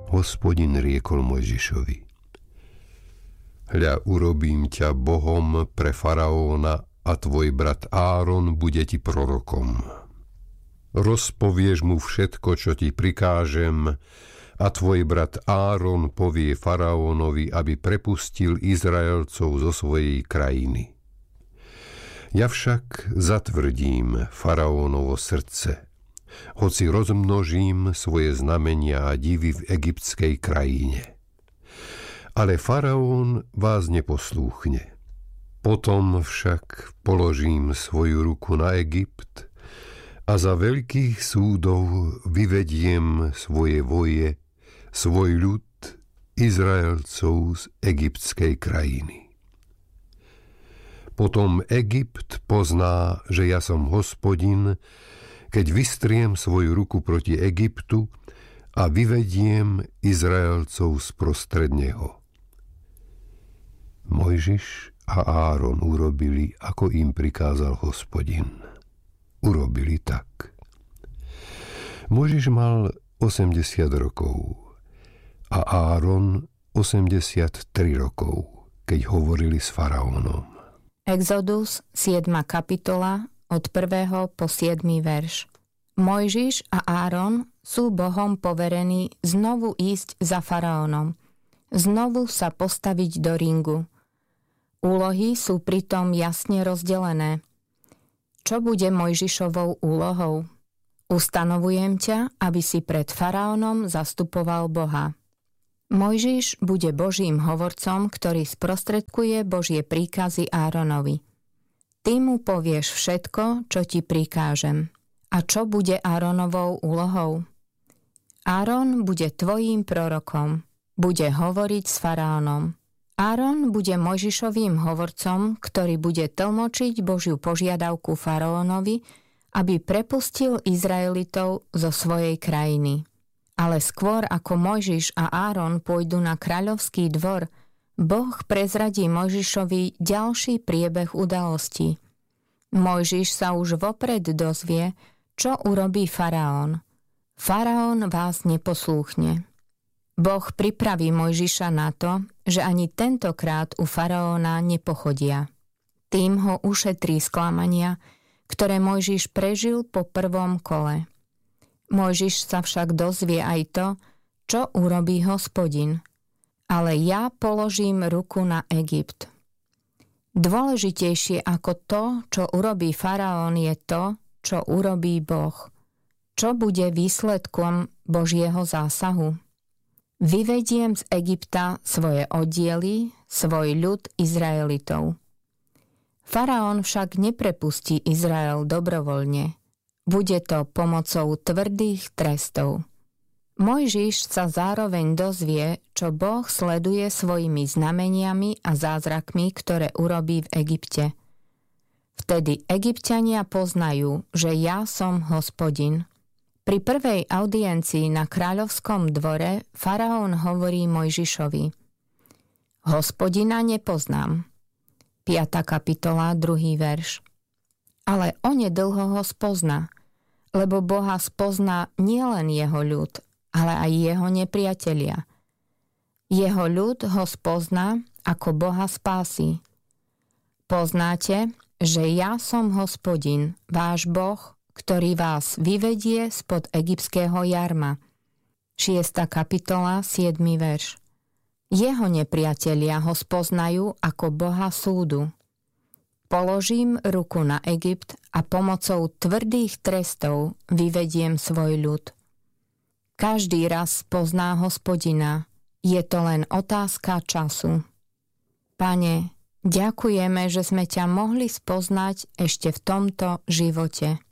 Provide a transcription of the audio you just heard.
Hospodin riekol Mojžišovi: Hľa, urobím ťa Bohom pre faraóna a tvoj brat Áron bude ti prorokom. Rozpovieš mu všetko, čo ti prikážem, a tvoj brat Áron povie faraónovi, aby prepustil Izraelcov zo svojej krajiny. Ja však zatvrdím faraónovo srdce, hoci rozmnožím svoje znamenia a divy v egyptskej krajine. Ale faraón vás neposlúchne. Potom však položím svoju ruku na Egypt a za veľkých súdov vyvediem svoje voje, svoj ľud, Izraelcov z egyptskej krajiny. Potom Egypt pozná, že ja som Hospodin, keď vystriem svoju ruku proti Egyptu a vyvediem Izraelcov sprostred neho. Mojžiš a Áron urobili, ako im prikázal Hospodin. Urobili tak. Mojžiš mal 80 rokov a Áron 83 rokov, keď hovorili s faraónom. Exodus 7. kapitola od 1. po 7. verš. Mojžiš a Áron sú Bohom poverení znovu ísť za faraónom, znovu sa postaviť do ringu. Úlohy sú pritom jasne rozdelené. Čo bude Mojžišovou úlohou? Ustanovujem ťa, aby si pred faraónom zastupoval Boha. Mojžiš bude Božím hovorcom, ktorý sprostredkuje Božie príkazy Áronovi. Ty mu povieš všetko, čo ti prikážem. A čo bude Áronovou úlohou? Áron bude tvojím prorokom. Bude hovoriť s faraónom. Áron bude Mojžišovým hovorcom, ktorý bude tlmočiť Božiu požiadavku faraónovi, aby prepustil Izraelitov zo svojej krajiny. Ale skôr ako Mojžiš a Áron pôjdu na kráľovský dvor, Boh prezradí Mojžišovi ďalší priebeh udalostí. Mojžiš sa už vopred dozvie, čo urobí faraón. Faraón vás neposlúchne. Boh pripraví Mojžiša na to, že ani tentokrát u faraóna nepochodia. Tým ho ušetrí sklamania, ktoré Mojžiš prežil po prvom kole. Mojžiš sa však dozvie aj to, čo urobí Hospodin. Ale ja položím ruku na Egypt. Dôležitejšie ako to, čo urobí faraón, je to, čo urobí Boh. Čo bude výsledkom Božieho zásahu? Vyvediem z Egypta svoje oddiely, svoj ľud Izraelitov. Faraón však neprepustí Izrael dobrovoľne. Bude to pomocou tvrdých trestov. Mojžiš sa zároveň dozvie, čo Boh sleduje svojimi znameniami a zázrakmi, ktoré urobí v Egypte. Vtedy Egypťania poznajú, že ja som Hospodin. Pri prvej audiencii na kráľovskom dvore faraón hovorí Mojžišovi: Hospodina nepoznám. 5. kapitola, 2. verš. Ale onedlho ho spozná, lebo Boha spozná nielen jeho ľud, ale aj jeho nepriatelia. Jeho ľud ho spozná ako Boha spásy. Poznáte, že ja som Hospodin, váš Boh, ktorý vás vyvedie spod egyptského jarma. 6. kapitola, 7. verš. Jeho nepriatelia ho spoznajú ako Boha súdu. Položím ruku na Egypt a pomocou tvrdých trestov vyvediem svoj ľud. Každý raz pozná Hospodina. Je to len otázka času. Pane, ďakujeme, že sme ťa mohli spoznať ešte v tomto živote.